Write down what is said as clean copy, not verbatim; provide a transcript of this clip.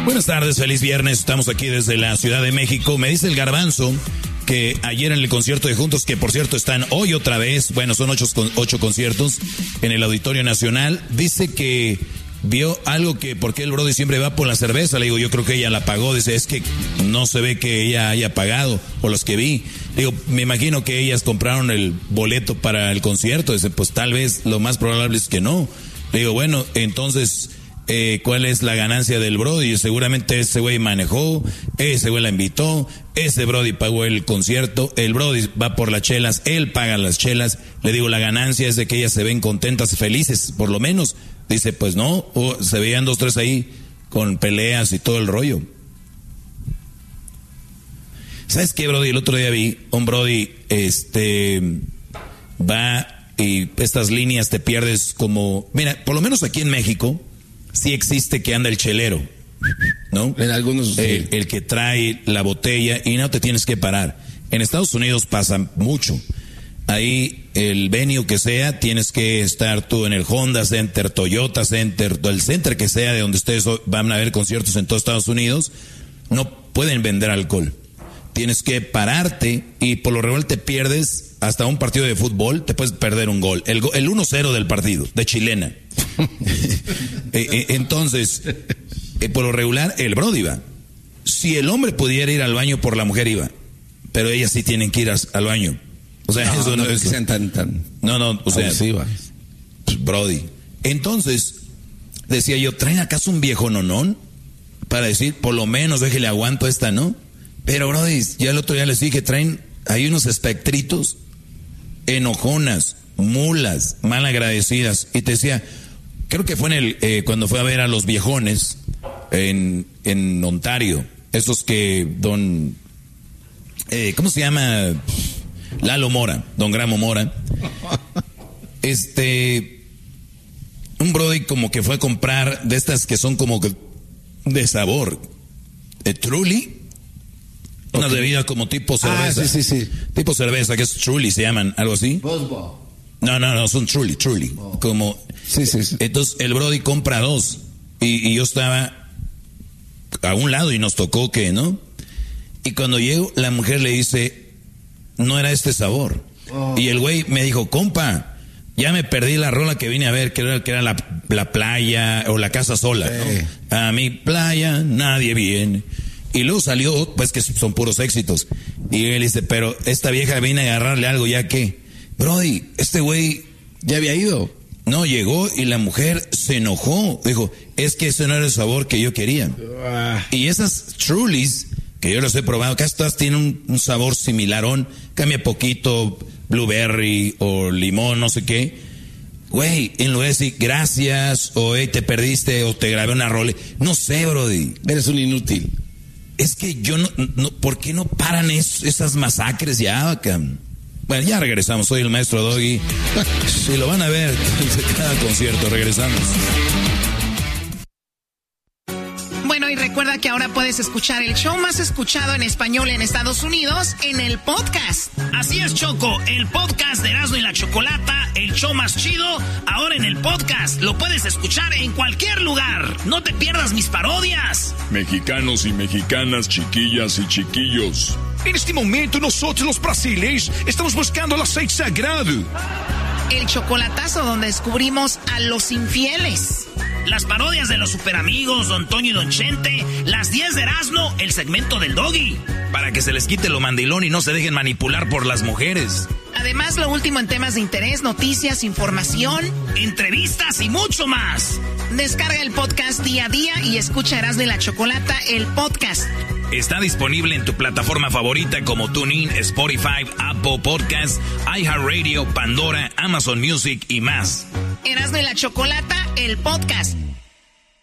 Buenas tardes, feliz viernes. Estamos aquí desde la Ciudad de México. Me dice el Garbanzo que ayer en el concierto de Juntos, que por cierto están hoy otra vez, bueno, son 8 conciertos en el Auditorio Nacional, dice que vio algo que, porque el brody siempre va por la cerveza, le digo, yo creo que ella la pagó, dice, es que no se ve que ella haya pagado, por los que vi, le digo, me imagino que ellas compraron el boleto para el concierto, dice, pues tal vez lo más probable es que no, le digo, bueno, entonces, ¿cuál es la ganancia del brody? Seguramente ese güey manejó, ese güey la invitó, ese brody pagó el concierto, el brody va por las chelas, él paga las chelas, le digo, la ganancia es de que ellas se ven contentas, felices, por lo menos. Dice, pues no, se veían 2, 3 ahí con peleas y todo el rollo. ¿Sabes qué, brody? El otro día vi un brody, va y estas líneas te pierdes como... Mira, por lo menos aquí en México sí existe que anda el chelero, ¿no? En algunos... El que trae la botella y no te tienes que parar. En Estados Unidos pasa mucho. Ahí, el venue que sea, tienes que estar tú en el Honda Center, Toyota Center, el center que sea de donde ustedes van a ver conciertos en todos Estados Unidos, no pueden vender alcohol. Tienes que pararte y por lo regular te pierdes hasta un partido de fútbol, te puedes perder un gol. El 1-0 del partido, de chilena. Entonces, por lo regular, el brody va. Si el hombre pudiera ir al baño por la mujer, iba. Pero ellas sí tienen que ir al baño. O sea, no, eso no es que sean tan o sea, abusivas. Brody. Entonces, decía yo, ¿traen acaso un viejo nonón? Para decir, por lo menos déjele aguanto esta, ¿no? Pero, Brody, ya el otro día les dije, hay unos espectritos, enojonas, mulas, mal agradecidas. Y te decía, creo que fue cuando fue a ver a los viejones en Ontario, esos que ¿cómo se llama? Lalo Mora, don Gramo Mora. Un brody como que fue a comprar de estas que son como de sabor. Truly. Una bebida como tipo cerveza. Sí. Tipo cerveza, que es Truly, se llaman, algo así. Bosbo. No, son Truly. Oh. Como. Sí. Entonces el brody compra 2. Y yo estaba a un lado y nos tocó que, ¿no? Y cuando llego, la mujer le dice, no era este sabor. Oh. Y el güey me dijo, compa, ya me perdí la rola que vine a ver, que era la playa o la casa sola, ¿no? A mi playa nadie viene. Y luego salió, pues que son puros éxitos. Y él dice, pero esta vieja viene a agarrarle algo, ¿ya qué? Brody, este güey ya había ido. No, llegó y la mujer se enojó. Dijo, es que ese no era el sabor que yo quería. Y esas Trulies, que yo las he probado, casi todas tienen un sabor similarón. Cambia poquito, blueberry o limón, no sé qué. Güey, en lugar de decir gracias, o te perdiste, o te grabé una rola. No sé, brody. Eres un inútil. Es que yo no ¿por qué no paran esas masacres ya, cabrón? Bueno, ya regresamos. Soy el maestro Doggy. Si lo van a ver cada concierto, regresamos. Bueno, y recuerda que ahora puedes escuchar el show más escuchado en español en Estados Unidos en el podcast. Así es, Choco, el podcast de Erasmo y la Chocolata, el show más chido, ahora en el podcast. Lo puedes escuchar en cualquier lugar. No te pierdas mis parodias. Mexicanos y mexicanas, chiquillas y chiquillos. En este momento nosotros los brasileños estamos buscando el aceite sagrado. El chocolatazo donde descubrimos a los infieles. Las parodias de los superamigos, Don Toño y Don Chente. Las 10 de Erasmo, el segmento del Doggy. Para que se les quite lo mandilón y no se dejen manipular por las mujeres. Además, lo último en temas de interés, noticias, información, entrevistas y mucho más. Descarga el podcast día a día y escucha Erasmo y la Chocolata, el podcast. Está disponible en tu plataforma favorita como TuneIn, Spotify, Apple Podcasts, iHeartRadio, Pandora, Amazon Music y más. Erasmo y la Chocolata, el podcast.